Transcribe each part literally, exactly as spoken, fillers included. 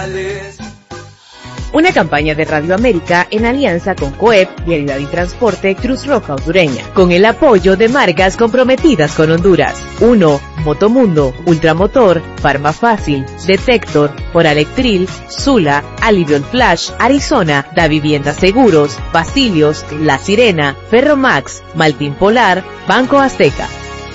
viales. Una campaña de Radio América en alianza con COEP, Vialidad y Transporte, Cruz Roja Hondureña, con el apoyo de marcas comprometidas con Honduras. uno. Motomundo, Ultramotor, Farmafácil, Detector, Oralectril, Sula, Alivion Flash, Arizona, Da Vivienda Seguros, Basilios, La Sirena, Ferromax, Maltín Polar, Banco Azteca.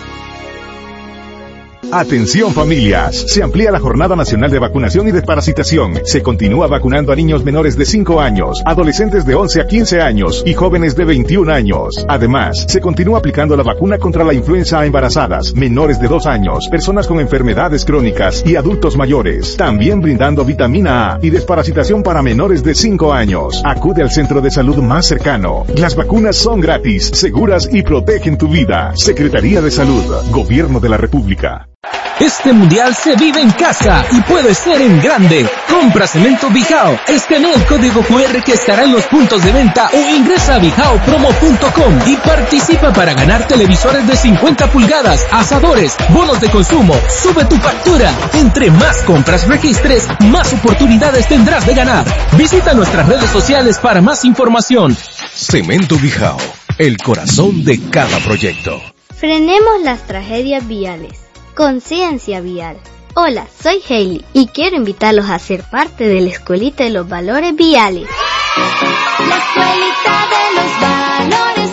Atención familias, se amplía la Jornada Nacional de Vacunación y Desparasitación. Se continúa vacunando a niños menores de cinco años, adolescentes de once a quince años y jóvenes de veintiún años. Además, se continúa aplicando la vacuna contra la influenza a embarazadas, menores de dos años, personas con enfermedades crónicas y adultos mayores. También brindando vitamina A y desparasitación para menores de cinco años. Acude al centro de salud más cercano. Las vacunas son gratis, seguras y protegen tu vida. Secretaría de Salud, Gobierno de la República. Este mundial se vive en casa y puede ser en grande. Compra Cemento Bijao, escanea el código cu erre que estará en los puntos de venta o ingresa a bijao promo punto com y participa para ganar televisores de cincuenta pulgadas, asadores, bonos de consumo. Sube tu factura. Entre más compras registres, más oportunidades tendrás de ganar. Visita nuestras redes sociales para más información. Cemento Bijao, el corazón de cada proyecto. Frenemos las tragedias viales. Conciencia vial. Hola, soy Hailey y quiero invitarlos a ser parte de la Escuelita de los Valores Viales. La Escuelita de los Valores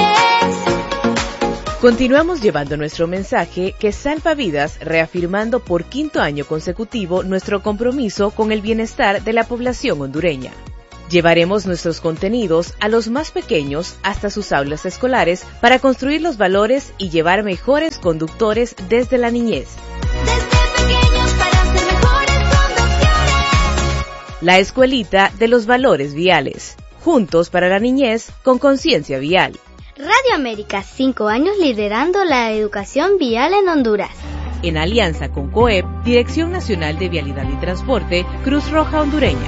Viales. Continuamos llevando nuestro mensaje que salva vidas, reafirmando por quinto año consecutivo nuestro compromiso con el bienestar de la población hondureña. Llevaremos nuestros contenidos a los más pequeños hasta sus aulas escolares para construir los valores y llevar mejores conductores desde la niñez. Desde pequeños para ser mejores conductores. La Escuelita de los Valores Viales. Juntos para la niñez con conciencia vial. Radio América, cinco años liderando la educación vial en Honduras. En alianza con COEP, Dirección Nacional de Vialidad y Transporte, Cruz Roja Hondureña.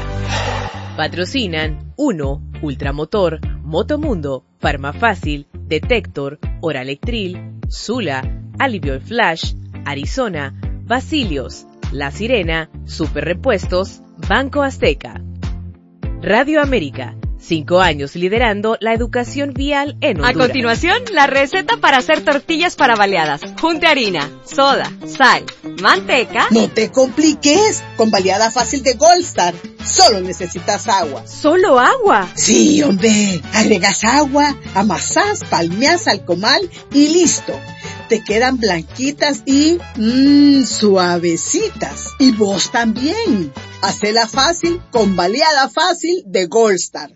Patrocinan uno. Ultramotor, Motomundo, Farmafácil, Detector, Oralectril, Sula, Alivion Flash, Arizona, Basilios, La Sirena, Super Repuestos, Banco Azteca. Radio América, cinco años liderando la educación vial en Honduras. A continuación, la receta para hacer tortillas para baleadas. Junte harina, soda, sal, manteca. No te compliques, con baleada fácil de Gold Star. Solo necesitas agua. ¿Solo agua? Sí, hombre. Agregas agua, amasás, palmeás al comal y listo. Te quedan blanquitas y mmm, suavecitas. Y vos también. Hacela fácil con baleada fácil de Gold Star.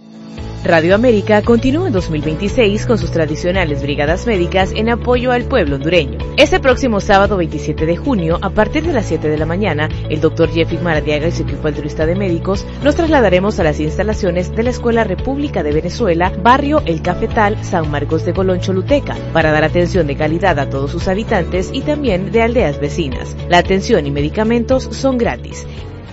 Radio América continúa en dos mil veintiséis con sus tradicionales brigadas médicas en apoyo al pueblo hondureño. Este próximo sábado veintisiete de junio, a partir de las siete de la mañana, el doctor Jeffy Maradiaga y su equipo altruista de médicos nos trasladaremos a las instalaciones de la Escuela República de Venezuela, barrio El Cafetal, San Marcos de Colón, Choluteca, para dar atención de calidad a todos sus habitantes y también de aldeas vecinas. La atención y medicamentos son gratis.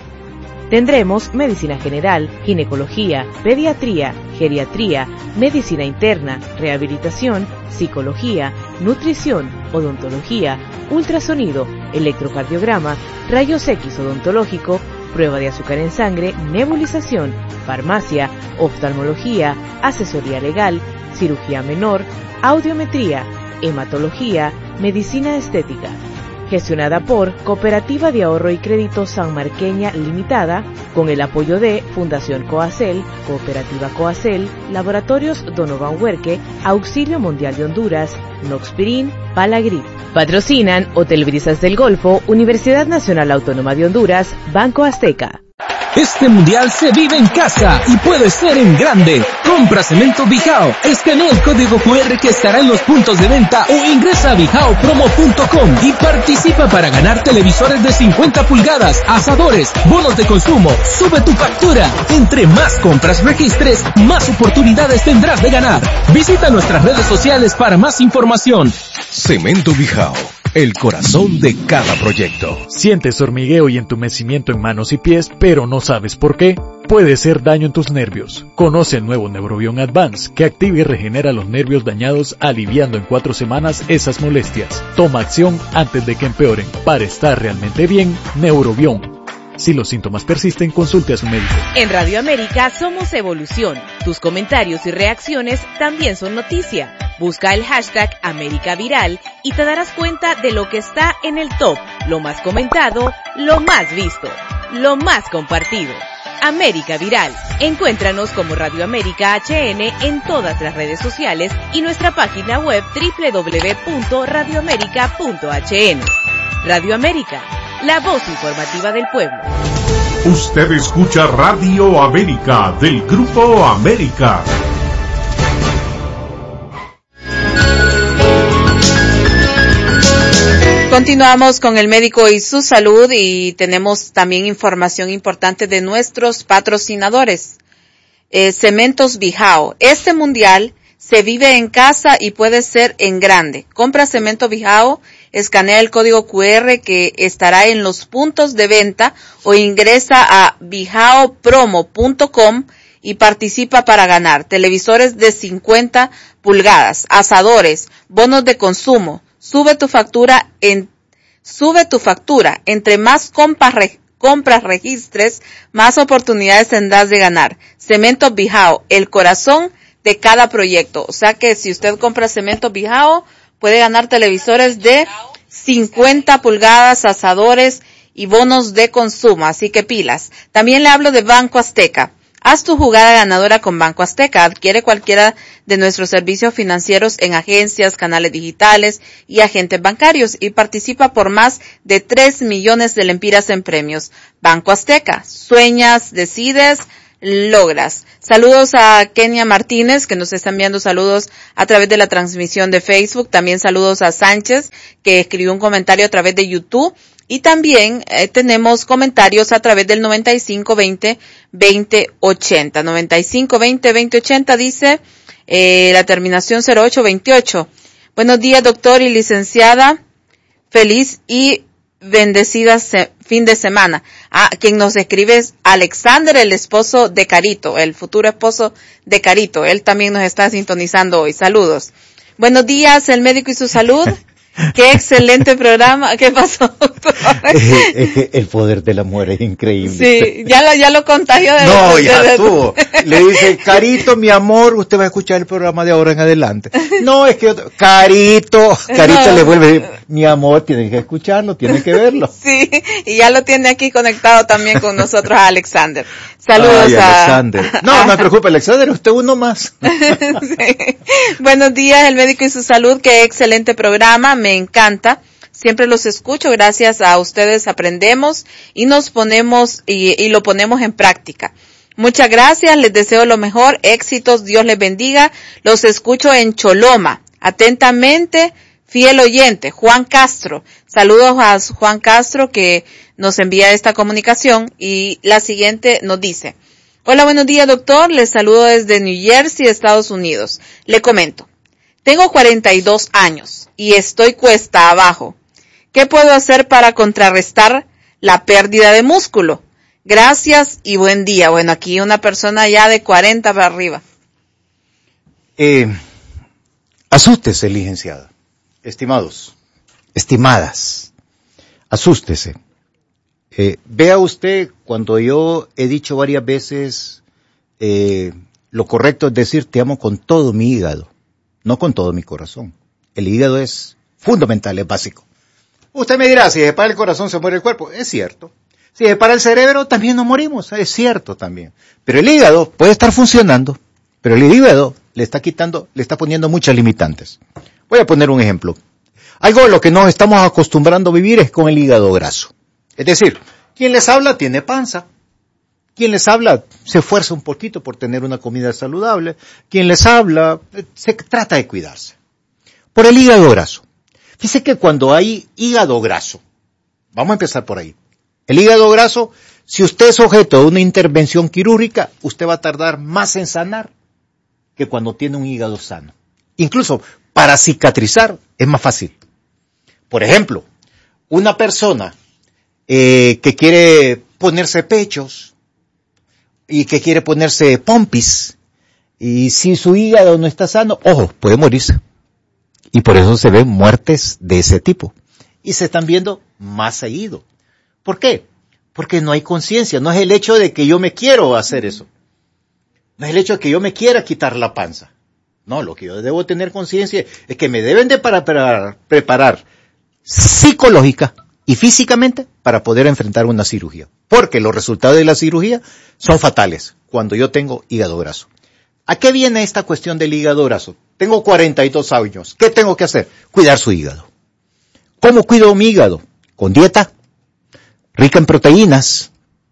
Tendremos medicina general, ginecología, pediatría, geriatría, medicina interna, rehabilitación, psicología, nutrición, odontología, ultrasonido, electrocardiograma, rayos X odontológico, prueba de azúcar en sangre, nebulización, farmacia, oftalmología, asesoría legal, cirugía menor, audiometría, hematología, medicina estética. Gestionada por Cooperativa de Ahorro y Crédito Sanmarqueña Limitada, con el apoyo de Fundación Coacel, Cooperativa Coacel, Laboratorios Donovan Huerque, Auxilio Mundial de Honduras, Noxpirin, Palagrip. Patrocinan Hotel Brisas del Golfo, Universidad Nacional Autónoma de Honduras, Banco Azteca. Este mundial se vive en casa y puede ser en grande. Compra Cemento Bijao, escanea el código cu erre que estará en los puntos de venta o ingresa a bijao promo punto com y participa para ganar televisores de cincuenta pulgadas, asadores, bonos de consumo. Sube tu factura. Entre más compras registres, más oportunidades tendrás de ganar. Visita nuestras redes sociales para más información. Cemento Bijao, el corazón de cada proyecto. Sientes hormigueo y entumecimiento en manos y pies, pero no sabes por qué. Puede ser daño en tus nervios. Conoce el nuevo Neurobion Advance, que activa y regenera los nervios dañados, aliviando en cuatro semanas esas molestias. Toma acción antes de que empeoren. Para estar realmente bien, Neurobion. Si los síntomas persisten, consulte a su médico. En Radio América somos evolución. Tus comentarios y reacciones también son noticia. Busca el hashtag América Viral y te darás cuenta de lo que está en el top, lo más comentado, lo más visto, lo más compartido. América Viral. Encuéntranos como Radio América H N en todas las redes sociales y nuestra página web doble u doble u doble u punto radio américa punto h n. Radio América, la voz informativa del pueblo. Usted escucha Radio América del Grupo América. Continuamos con el médico y su salud y tenemos también información importante de nuestros patrocinadores. Eh, Cementos Bijao. Este mundial se vive en casa y puede ser en grande. Compra Cemento Bijao, escanea el código cu erre que estará en los puntos de venta o ingresa a bijao promo punto com y participa para ganar televisores de cincuenta pulgadas, asadores, bonos de consumo. Sube tu factura en sube tu factura. Entre más compras, re, compras registres, más oportunidades tendrás de ganar. Cemento Bijao, el corazón de cada proyecto. O sea que si usted compra Cemento Bijao, puede ganar televisores de cincuenta pulgadas, asadores y bonos de consumo. Así que pilas. También le hablo de Banco Azteca. Haz tu jugada ganadora con Banco Azteca. Adquiere cualquiera de nuestros servicios financieros en agencias, canales digitales y agentes bancarios y participa por más de tres millones de lempiras en premios. Banco Azteca. Sueñas, decides, logras. Saludos a Kenia Martínez, que nos está enviando saludos a través de la transmisión de Facebook. También saludos a Sánchez, que escribió un comentario a través de YouTube. Y también eh, tenemos comentarios a través del noventa y cinco veinte veinte ochenta. noventa y cinco veinte veinte ochenta dice eh, la terminación cero ocho veintiocho. Buenos días, doctor y licenciada. Feliz y bendecida se- fin de semana. Ah, quien nos escribe es Alexander, el esposo de Carito, el futuro esposo de Carito. Él también nos está sintonizando hoy. Saludos. Buenos días, el médico y su salud. Qué excelente programa. ¿Qué pasó, doctor? Es que el poder del amor es increíble. Sí, ya lo, ya lo contagió de No, de, ya de, estuvo. Le dice, Carito, mi amor, usted va a escuchar el programa de ahora en adelante. No, es que, otro, Carito, Carito no. le vuelve, mi amor, tiene que escucharlo, tiene que verlo. Sí, y ya lo tiene aquí conectado también con nosotros a Alexander. Saludos Ay, a... Alexander. No, no me preocupe, Alexander, usted uno más. Sí. Buenos días, el médico y su salud. Qué excelente programa, me encanta. Siempre los escucho, gracias a ustedes aprendemos y nos ponemos y, y lo ponemos en práctica. Muchas gracias, les deseo lo mejor, éxitos, Dios les bendiga. Los escucho en Choloma. Atentamente, fiel oyente, Juan Castro. Saludos a Juan Castro que nos envía esta comunicación y la siguiente nos dice: hola, buenos días, doctor, les saludo desde New Jersey, Estados Unidos. Le comento, tengo cuarenta y dos años y estoy cuesta abajo. ¿Qué puedo hacer para contrarrestar la pérdida de músculo? Gracias y buen día. Bueno, aquí una persona ya de cuarenta para arriba. Eh, asústese, licenciada. Estimados, estimadas, asústese. Eh, vea usted, cuando yo he dicho varias veces, eh, lo correcto es decir te amo con todo mi hígado, no con todo mi corazón. El hígado es fundamental, es básico. Usted me dirá, si se para el corazón se muere el cuerpo. Es cierto. Si se para el cerebro también nos morimos. Es cierto también. Pero el hígado puede estar funcionando, pero el hígado le está quitando, le está poniendo muchas limitantes. Voy a poner un ejemplo. Algo de lo que nos estamos acostumbrando a vivir es con el hígado graso. Es decir, quien les habla tiene panza. Quien les habla se esfuerza un poquito por tener una comida saludable. Quien les habla se trata de cuidarse. Por el hígado graso. Fíjese que cuando hay hígado graso, vamos a empezar por ahí. El hígado graso, si usted es objeto de una intervención quirúrgica, usted va a tardar más en sanar que cuando tiene un hígado sano. Incluso para cicatrizar es más fácil. Por ejemplo, una persona eh, que quiere ponerse pechos y que quiere ponerse pompis, y si su hígado no está sano, ojo, puede morirse. Y por eso se ven muertes de ese tipo. Y se están viendo más seguido. ¿Por qué? Porque no hay conciencia, no es el hecho de que yo me quiero hacer eso. No es el hecho de que yo me quiera quitar la panza. No, lo que yo debo tener conciencia es que me deben de para preparar, preparar psicológica y físicamente para poder enfrentar una cirugía. Porque los resultados de la cirugía son fatales cuando yo tengo hígado graso. ¿A qué viene esta cuestión del hígado graso? Tengo cuarenta y dos años. ¿Qué tengo que hacer? Cuidar su hígado. ¿Cómo cuido mi hígado? Con dieta rica en proteínas,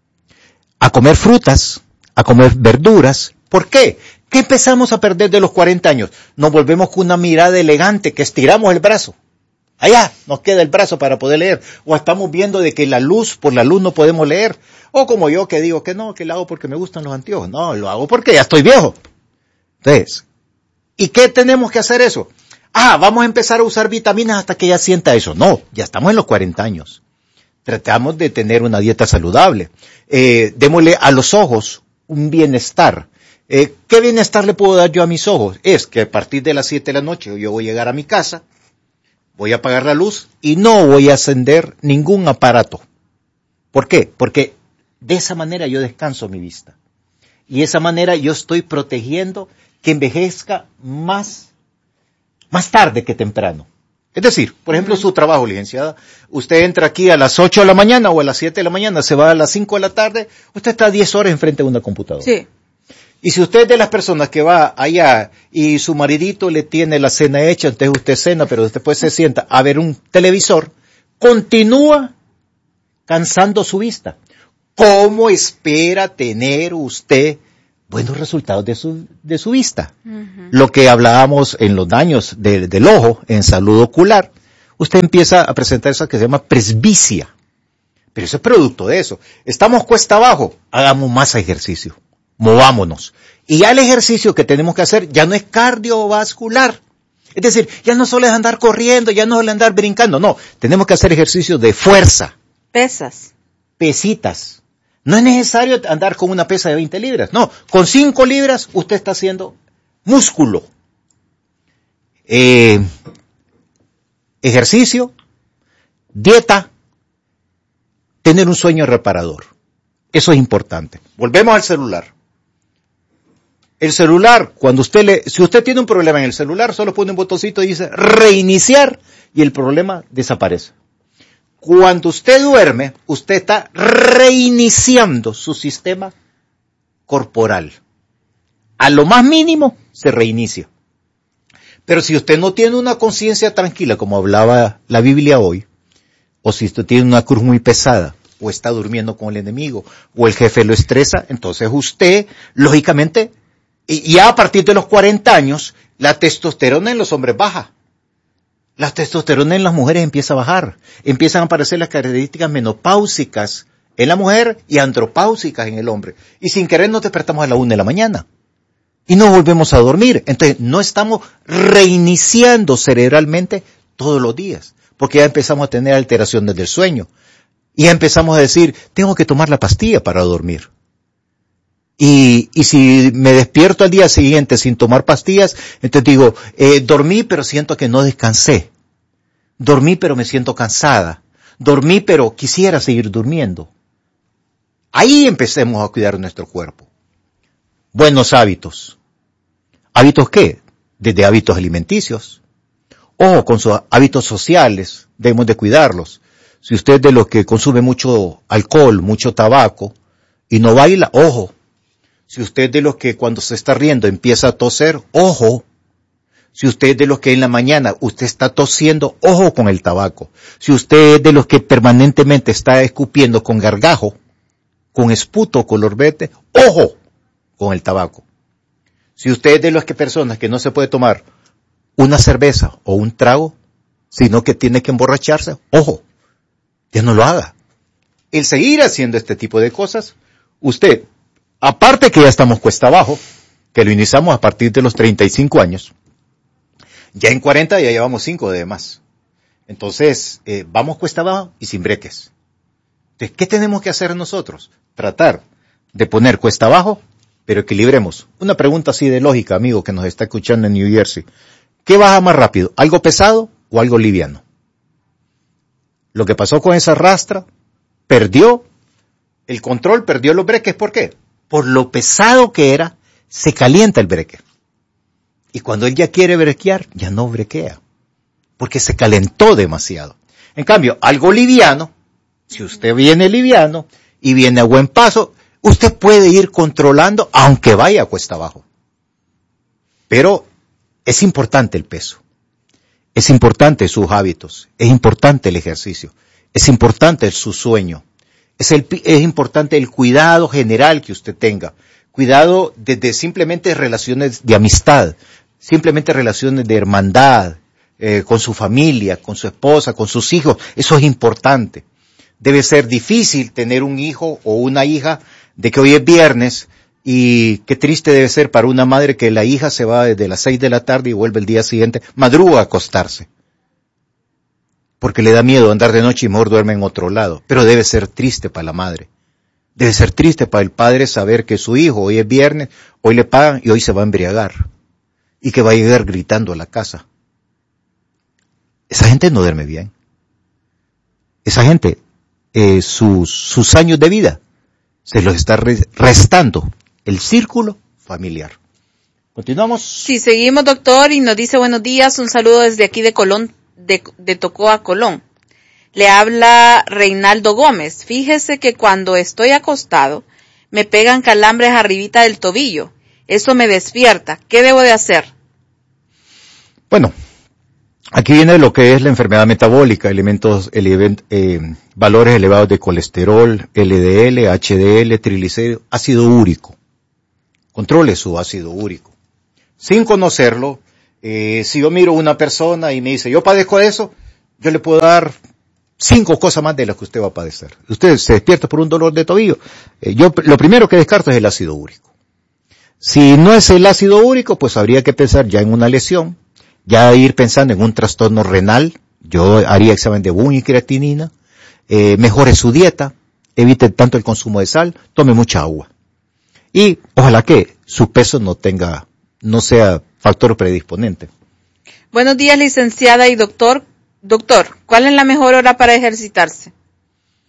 a comer frutas, a comer verduras. ¿Por qué? ¿Qué empezamos a perder de los cuarenta años? Nos volvemos con una mirada elegante, que estiramos el brazo. Allá nos queda el brazo para poder leer. O estamos viendo de que la luz, por la luz no podemos leer. O como yo que digo que no, que lo hago porque me gustan los anteojos. No, lo hago porque ya estoy viejo. Entonces, ¿y qué tenemos que hacer eso? Ah, vamos a empezar a usar vitaminas hasta que ya sienta eso. No, ya estamos en los cuarenta años. Tratamos de tener una dieta saludable. Eh, démosle a los ojos un bienestar. Eh, ¿Qué bienestar le puedo dar yo a mis ojos? Es que a partir de las siete de la noche yo voy a llegar a mi casa, voy a apagar la luz y no voy a encender ningún aparato. ¿Por qué? Porque de esa manera yo descanso mi vista. Y de esa manera yo estoy protegiendo que envejezca más, más tarde que temprano. Es decir, por ejemplo, uh-huh. su trabajo, licenciada, usted entra aquí a las ocho de la mañana o a las siete de la mañana, se va a las cinco de la tarde, usted está diez horas enfrente de una computadora. Sí. Y si usted es de las personas que va allá y su maridito le tiene la cena hecha, entonces usted cena, pero después se sienta a ver un televisor, continúa cansando su vista. ¿Cómo espera tener usted buenos resultados de su, de su vista? Uh-huh. Lo que hablábamos en los daños de, del ojo, en salud ocular, usted empieza a presentar eso que se llama presbicia. Pero eso es producto de eso. Estamos cuesta abajo, hagamos más ejercicio. Movámonos. Y ya el ejercicio que tenemos que hacer ya no es cardiovascular. Es decir, ya no solo es andar corriendo, ya no es andar brincando. No, tenemos que hacer ejercicio de fuerza. Pesas. Pesitas. No es necesario andar con una pesa de veinte libras. No, con cinco libras usted está haciendo músculo. Eh, ejercicio, dieta, tener un sueño reparador. Eso es importante. Volvemos al celular. El celular, cuando usted le, si usted tiene un problema en el celular, solo pone un botoncito y dice reiniciar y el problema desaparece. Cuando usted duerme, usted está reiniciando su sistema corporal. A lo más mínimo se reinicia. Pero si usted no tiene una conciencia tranquila, como hablaba la Biblia hoy, o si usted tiene una cruz muy pesada, o está durmiendo con el enemigo, o el jefe lo estresa, entonces usted, lógicamente, y ya a partir de los cuarenta años, la testosterona en los hombres baja. La testosterona en las mujeres empieza a bajar. Empiezan a aparecer las características menopáusicas en la mujer y andropáusicas en el hombre. Y sin querer nos despertamos a la una de la mañana. Y nos volvemos a dormir. Entonces no estamos reiniciando cerebralmente todos los días. Porque ya empezamos a tener alteraciones del sueño. Y ya empezamos a decir, tengo que tomar la pastilla para dormir. Y, y si me despierto al día siguiente sin tomar pastillas, entonces digo, eh, dormí pero siento que no descansé. Dormí pero me siento cansada. Dormí pero quisiera seguir durmiendo. Ahí empecemos a cuidar nuestro cuerpo. Buenos hábitos. ¿Hábitos qué? Desde hábitos alimenticios. Ojo, con sus hábitos sociales, debemos de cuidarlos. Si usted es de los que consume mucho alcohol, mucho tabaco, y no baila, ojo. Si usted es de los que cuando se está riendo empieza a toser, ojo. Si usted es de los que en la mañana usted está tosiendo, ojo con el tabaco. Si usted es de los que permanentemente está escupiendo con gargajo, con esputo color verde, ojo con el tabaco. Si usted es de las que personas que no se puede tomar una cerveza o un trago, sino que tiene que emborracharse, ojo, ya no lo haga. El seguir haciendo este tipo de cosas, usted, aparte que ya estamos cuesta abajo, que lo iniciamos a partir de los treinta y cinco años, ya en cuarenta ya llevamos cinco de más. Entonces, eh, vamos cuesta abajo y sin breques. Entonces, ¿qué tenemos que hacer nosotros? Tratar de poner cuesta abajo, pero equilibremos. Una pregunta así de lógica, amigo, que nos está escuchando en New Jersey. ¿Qué baja más rápido? ¿Algo pesado o algo liviano? Lo que pasó con esa rastra, perdió el control, perdió los breques. ¿Por qué? Por lo pesado que era, se calienta el breque. Y cuando él ya quiere brequear, ya no brequea, porque se calentó demasiado. En cambio, algo liviano, si usted viene liviano y viene a buen paso, usted puede ir controlando aunque vaya a cuesta abajo. Pero es importante el peso, es importante sus hábitos, es importante el ejercicio, es importante su sueño, es, el, es importante el cuidado general que usted tenga. Cuidado desde simplemente relaciones de amistad, simplemente relaciones de hermandad, eh, con su familia, con su esposa, con sus hijos. Eso es importante. Debe ser difícil tener un hijo o una hija de que hoy es viernes y qué triste debe ser para una madre que la hija se va desde las seis de la tarde y vuelve el día siguiente, madruga a acostarse. Porque le da miedo andar de noche y mejor duerme en otro lado. Pero debe ser triste para la madre. Debe ser triste para el padre saber que su hijo hoy es viernes, hoy le pagan y hoy se va a embriagar. Y que va a llegar gritando a la casa. Esa gente no duerme bien. Esa gente, eh, sus, sus años de vida, se los está restando el círculo familiar. ¿Continuamos? Sí, seguimos, doctor, y nos dice buenos días, un saludo desde aquí de Colón, de, de Tocoa, Colón. Le habla Reinaldo Gómez. Fíjese que cuando estoy acostado, me pegan calambres arribita del tobillo. Eso me despierta. ¿Qué debo de hacer? Bueno, aquí viene lo que es la enfermedad metabólica, elementos, ele, eh, valores elevados de colesterol, L D L, H D L, triglicéridos, ácido úrico. Controle su ácido úrico. Sin conocerlo, eh, si yo miro a una persona y me dice, yo padezco de eso, yo le puedo dar cinco cosas más de las que usted va a padecer. Usted se despierta por un dolor de tobillo. Eh, yo lo primero que descarto es el ácido úrico. Si no es el ácido úrico, pues habría que pensar ya en una lesión, ya ir pensando en un trastorno renal. Yo haría examen de buño y creatinina, eh, mejore su dieta, evite tanto el consumo de sal, tome mucha agua. Y ojalá que su peso no tenga, no sea factor predisponente. Buenos días, licenciada y doctor. Doctor, ¿cuál es la mejor hora para ejercitarse?